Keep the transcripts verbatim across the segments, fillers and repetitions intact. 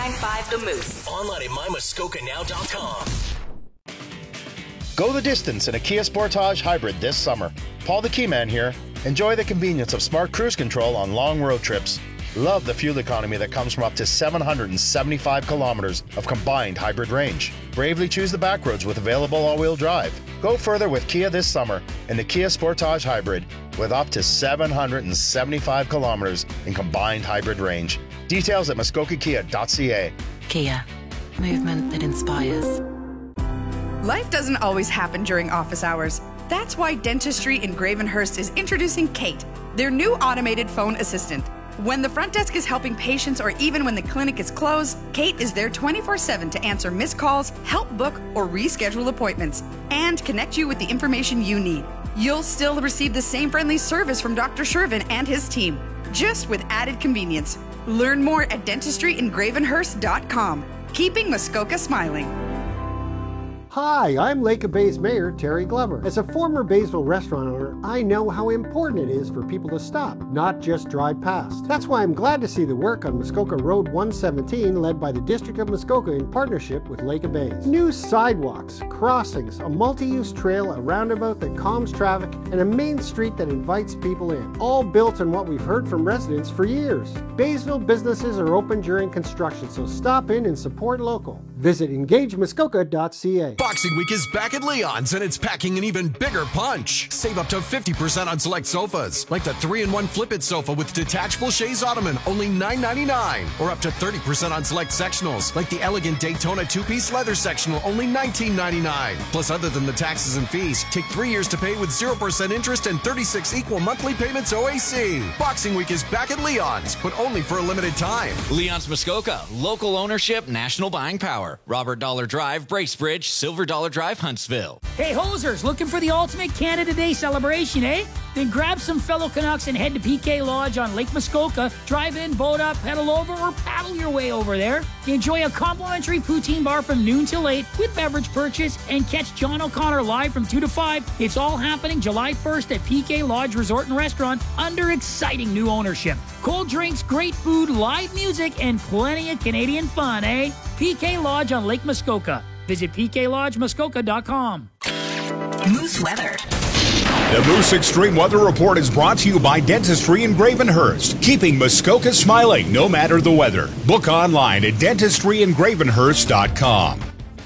ninety-nine point five The Moose. Online at my muskoka now dot com. Go the distance in a Kia Sportage Hybrid this summer. Paul the Keyman here. Enjoy the convenience of smart cruise control on long road trips. Love the fuel economy that comes from up to seven hundred seventy-five kilometers of combined hybrid range. Bravely choose the back roads with available all-wheel drive. Go further with Kia this summer in the Kia Sportage Hybrid with up to seven hundred seventy-five kilometers in combined hybrid range. Details at muskoka kia dot c a. Kia. Movement that inspires. Life doesn't always happen during office hours. That's why Dentistry in Gravenhurst is introducing Kate, their new automated phone assistant. When the front desk is helping patients or even when the clinic is closed, Kate is there twenty-four seven to answer missed calls, help book or reschedule appointments, and connect you with the information you need. You'll still receive the same friendly service from Doctor Shervin and his team, just with added convenience. Learn more at dentistry in gravenhurst dot com. Keeping Muskoka smiling. Hi, I'm Lake of Bay's Mayor, Terry Glover. As a former Baysville restaurant owner, I know how important it is for people to stop, not just drive past. That's why I'm glad to see the work on Muskoka Road one seventeen led by the District of Muskoka in partnership with Lake of Bays. New sidewalks, crossings, a multi-use trail, a roundabout that calms traffic, and a main street that invites people in. All built on what we've heard from residents for years. Baysville businesses are open during construction, so stop in and support local. Visit engage muskoka dot c a. Boxing Week is back at Leon's, and it's packing an even bigger punch. Save up to fifty percent on select sofas, like the three in one Flip-It sofa with detachable chaise ottoman, only nine ninety-nine. Or up to thirty percent on select sectionals, like the elegant Daytona two-piece leather sectional, only nineteen ninety-nine. Plus, other than the taxes and fees, take three years to pay with zero percent interest and thirty-six equal monthly payments O A C. Boxing Week is back at Leon's, but only for a limited time. Leon's Muskoka, local ownership, national buying power. Robert Dollar Drive, Bracebridge, Silver Dollar Drive, Huntsville. Hey, hosers, looking for the ultimate Canada Day celebration, eh? Then grab some fellow Canucks and head to P K Lodge on Lake Muskoka. Drive in, boat up, pedal over, or paddle your way over there. Enjoy a complimentary poutine bar from noon till eight with beverage purchase and catch John O'Connor live from two to five. It's all happening July first at P K Lodge Resort and Restaurant under exciting new ownership. Cold drinks, great food, live music, and plenty of Canadian fun, eh? P K Lodge on Lake Muskoka. Visit p k lodge muskoka dot com. Moose weather. The Moose Extreme Weather Report is brought to you by Dentistry in Gravenhurst, keeping Muskoka smiling no matter the weather. Book online at dentistry in gravenhurst dot com.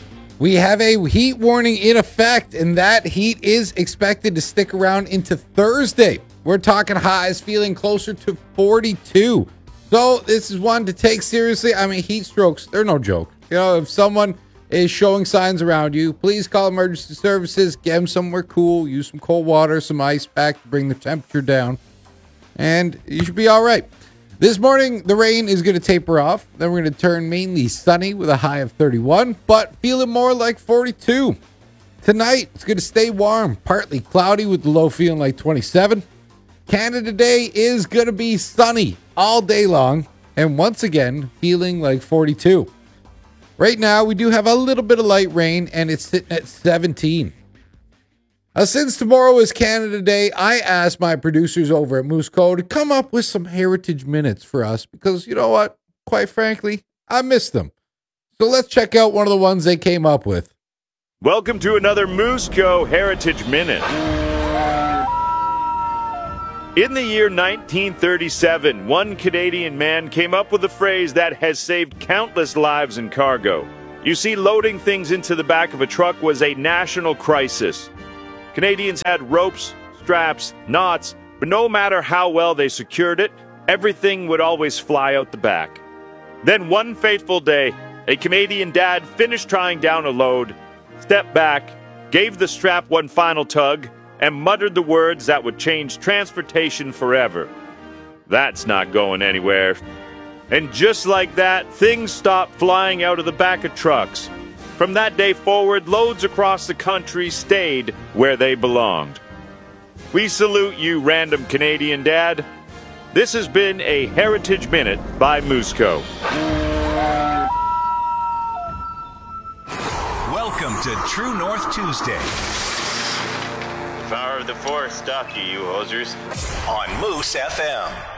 We have a heat warning in effect, and that heat is expected to stick around into Thursday. We're talking highs feeling closer to forty-two. So this is one to take seriously. I mean, heat strokes, they're no joke. You know, if someone is showing signs around you, please call emergency services, get them somewhere cool, use some cold water, some ice pack to bring the temperature down, and you should be all right. This morning, the rain is going to taper off. Then we're going to turn mainly sunny with a high of thirty-one, but feeling more like forty-two. Tonight, it's going to stay warm, partly cloudy with the low feeling like twenty-seven. Canada Day is going to be sunny all day long, and once again, feeling like forty-two. Right now, we do have a little bit of light rain, and it's sitting at seventeen. Now, since tomorrow is Canada Day, I asked my producers over at Moose Co. to come up with some heritage minutes for us, because you know what? Quite frankly, I miss them. So let's check out one of the ones they came up with. Welcome to another Moose Co. Heritage Minute. In the year nineteen thirty-seven, one Canadian man came up with a phrase that has saved countless lives in cargo. You see, loading things into the back of a truck was a national crisis. Canadians had ropes, straps, knots, but no matter how well they secured it, everything would always fly out the back. Then one fateful day, a Canadian dad finished trying down a load, stepped back, gave the strap one final tug, and muttered the words that would change transportation forever. That's not going anywhere. And just like that, things stopped flying out of the back of trucks. From that day forward, loads across the country stayed where they belonged. We salute you, random Canadian dad. This has been a Heritage Minute by Moose Co. Welcome to True North Tuesday. Power of the Force, stock you, you hosers. On Moose F M.